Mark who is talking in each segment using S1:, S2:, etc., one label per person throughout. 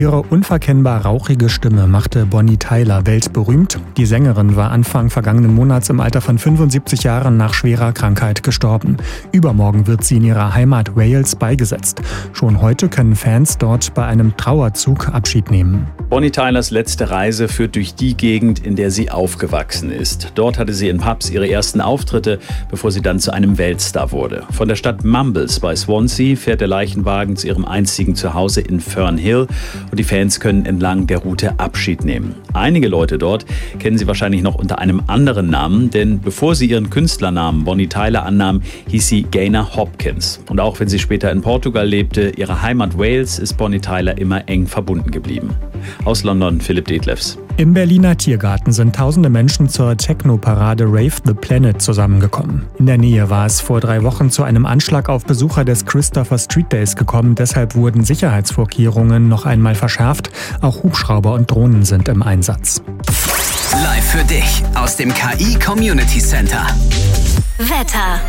S1: Ihre unverkennbar rauchige Stimme machte Bonnie Tyler weltberühmt. Die Sängerin war Anfang vergangenen Monats im Alter von 75 Jahren nach schwerer Krankheit gestorben. Übermorgen wird sie in ihrer Heimat Wales beigesetzt. Schon heute können Fans dort bei einem Trauerzug Abschied nehmen.
S2: Bonnie Tylers letzte Reise führt durch die Gegend, in der sie aufgewachsen ist. Dort hatte sie in Pubs ihre ersten Auftritte, bevor sie dann zu einem Weltstar wurde. Von der Stadt Mumbles bei Swansea fährt der Leichenwagen zu ihrem einzigen Zuhause in Fernhill und die Fans können entlang der Route Abschied nehmen. Einige Leute dort kennen sie wahrscheinlich noch unter einem anderen Namen, denn bevor sie ihren Künstlernamen Bonnie Tyler annahm, hieß sie Gaynor Hopkins. Und auch wenn sie später in Portugal lebte, ihrer Heimat Wales ist Bonnie Tyler immer eng verbunden geblieben. Aus London, Philipp Detlefs.
S1: Im Berliner Tiergarten sind tausende Menschen zur Techno-Parade Rave the Planet zusammengekommen. In der Nähe war es vor 3 Wochen zu einem Anschlag auf Besucher des Christopher Street Days gekommen. Deshalb wurden Sicherheitsvorkehrungen noch einmal verschärft. Auch Hubschrauber und Drohnen sind im Einsatz.
S3: Live für dich aus dem KI Community Center.
S4: Wetter.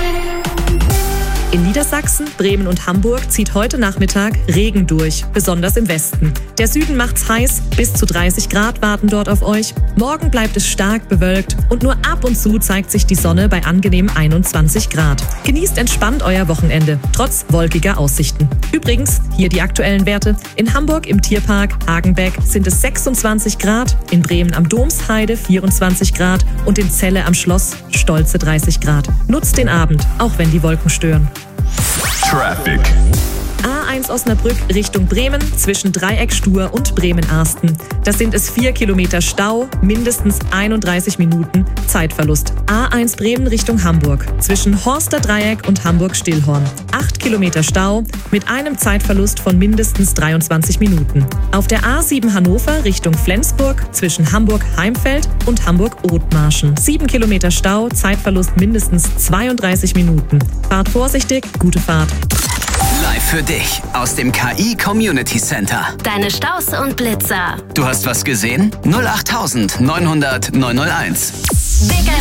S5: In Niedersachsen, Bremen und Hamburg zieht heute Nachmittag Regen durch, besonders im Westen. Der Süden macht's heiß, bis zu 30 Grad warten dort auf euch. Morgen bleibt es stark bewölkt und nur ab und zu zeigt sich die Sonne bei angenehmen 21 Grad. Genießt entspannt euer Wochenende, trotz wolkiger Aussichten. Übrigens, hier die aktuellen Werte. In Hamburg im Tierpark Hagenbeck sind es 26 Grad, in Bremen am Domsheide 24 Grad und in Celle am Schloss stolze 30 Grad. Nutzt den Abend, auch wenn die Wolken stören.
S3: Traffic.
S5: A1 Osnabrück Richtung Bremen zwischen Dreieck-Stur und Bremen-Arsten. Das sind es 4 Kilometer Stau, mindestens 31 Minuten Zeitverlust. A1 Bremen Richtung Hamburg zwischen Horster Dreieck und Hamburg-Stillhorn. 8 Kilometer Stau mit einem Zeitverlust von mindestens 23 Minuten. Auf der A7 Hannover Richtung Flensburg zwischen Hamburg-Heimfeld und Hamburg-Othmarschen. 7 Kilometer Stau, Zeitverlust mindestens 32 Minuten. Fahrt vorsichtig, gute Fahrt.
S3: Live für dich aus dem KI Community Center.
S4: Deine Staus und Blitzer.
S3: Du hast was gesehen? 08900 901.
S4: Big